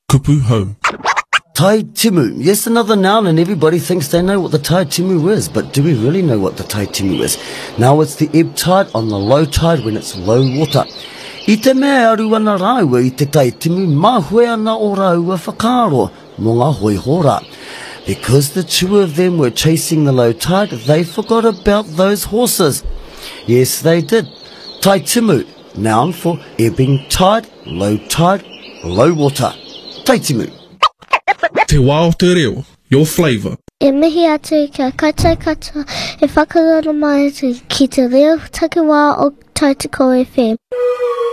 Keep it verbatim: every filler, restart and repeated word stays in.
kupu hau. Tai timu. Yes, another noun, and everybody thinks they know what the tai timu is, but do we really know what the tai timu is? Now it's the ebb tide on the low tide when it's low water. I te mea aru ana rāua i te tai timu, mā hoi ana o rāua whakaro, mō ngā hoi hora. Because the two of them were chasing the low tide, they forgot about those horses. Yes, they did. Tai timu, noun for ebbing tide, low tide, low water. Tai timu. Te wā o te reo, your flavour. E mihi atu kia kaitai katoa e whakarara mai atu ki te reo take wā o Tautoko F M.